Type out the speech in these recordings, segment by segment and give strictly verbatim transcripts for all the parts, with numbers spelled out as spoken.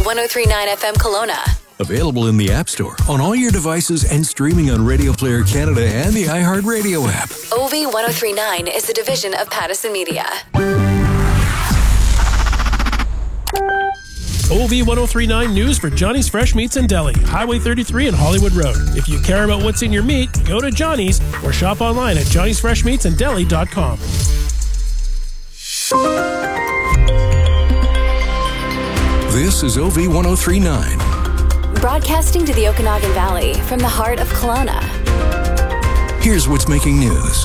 one oh three point nine F M Kelowna. Available in the App Store, on all your devices, and streaming on Radio Player Canada and the iHeartRadio app. O V one oh three point nine is a division of Pattison Media. O V one oh three point nine News for Johnny's Fresh Meats and Deli, Highway thirty-three and Hollywood Road. If you care about what's in your meat, go to Johnny's or shop online at johnny's fresh meats and deli dot com. This is O V one oh three point nine. Broadcasting to the Okanagan Valley from the heart of Kelowna. Here's what's making news.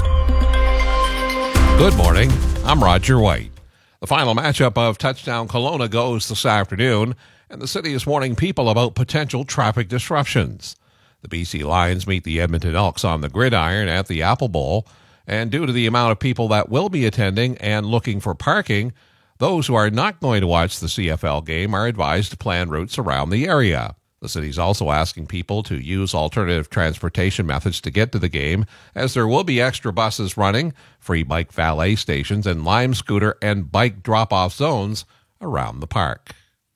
Good morning. I'm Roger White. The final matchup of Touchdown Kelowna goes this afternoon, and the city is warning people about potential traffic disruptions. The B C Lions meet the Edmonton Elks on the gridiron at the Apple Bowl, and due to the amount of people that will be attending and looking for parking, those who are not going to watch the C F L game are advised to plan routes around the area. The city's also asking people to use alternative transportation methods to get to the game, as there will be extra buses running, free bike valet stations, and Lime scooter and bike drop-off zones around the park.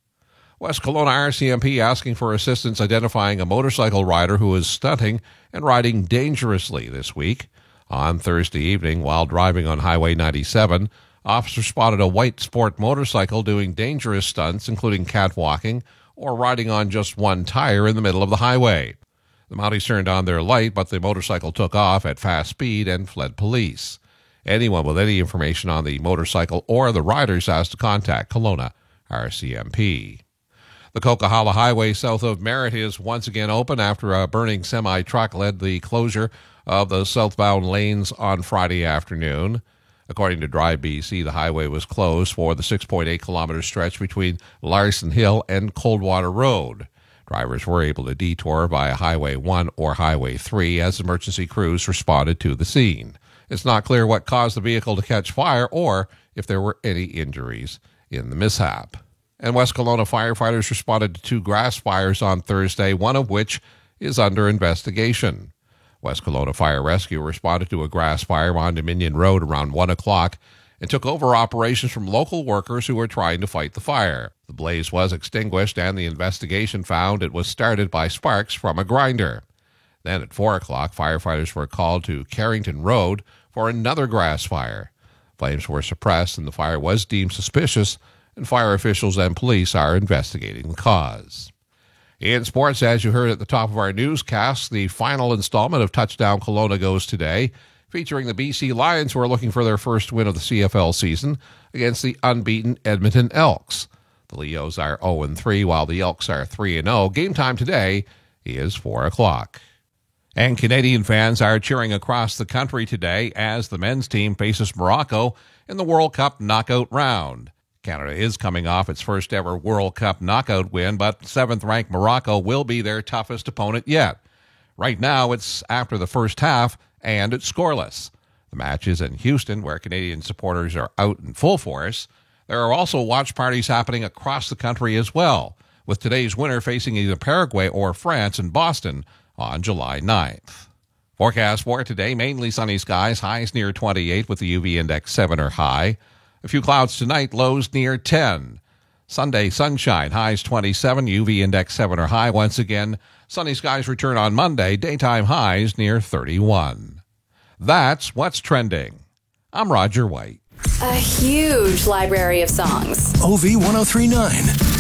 West Kelowna R C M P asking for assistance identifying a motorcycle rider who is stunting and riding dangerously this week. On Thursday evening, while driving on Highway ninety-seven, officers spotted a white sport motorcycle doing dangerous stunts, including catwalking or riding on just one tire in the middle of the highway. The Mounties turned on their light, but the motorcycle took off at fast speed and fled police. Anyone with any information on the motorcycle or the riders has to contact Kelowna R C M P. The Coquihalla Highway south of Merritt is once again open after a burning semi-truck led the closure of the southbound lanes on Friday afternoon. According to Drive B C, the highway was closed for the six point eight kilometer stretch between Larson Hill and Coldwater Road. Drivers were able to detour via Highway one or Highway three as emergency crews responded to the scene. It's not clear what caused the vehicle to catch fire or if there were any injuries in the mishap. And West Kelowna firefighters responded to two grass fires on Thursday, one of which is under investigation. West Kelowna Fire Rescue responded to a grass fire on Dominion Road around one o'clock and took over operations from local workers who were trying to fight the fire. The blaze was extinguished, and the investigation found it was started by sparks from a grinder. Then at four o'clock, firefighters were called to Carrington Road for another grass fire. Flames were suppressed, and the fire was deemed suspicious, and fire officials and police are investigating the cause. In sports, as you heard at the top of our newscast, the final installment of Touchdown Kelowna goes today, featuring the B C Lions, who are looking for their first win of the C F L season against the unbeaten Edmonton Elks. The Leos are oh and three, while the Elks are three and oh. Game time today is four o'clock. And Canadian fans are cheering across the country today as the men's team faces Morocco in the World Cup knockout round. Canada is coming off its first ever World Cup knockout win, but seventh-ranked Morocco will be their toughest opponent yet. Right now, it's after the first half, and it's scoreless. The match is in Houston, where Canadian supporters are out in full force. There are also watch parties happening across the country as well, with today's winner facing either Paraguay or France in Boston on July ninth. Forecast for today, mainly sunny skies, highs near twenty-eight with the U V index seven or high. A few clouds tonight, lows near ten. Sunday, sunshine, highs twenty-seven, U V index seven or high. Once again, sunny skies return on Monday, daytime highs near thirty-one. That's what's trending. I'm Roger White. A huge library of songs. O V one oh three point nine.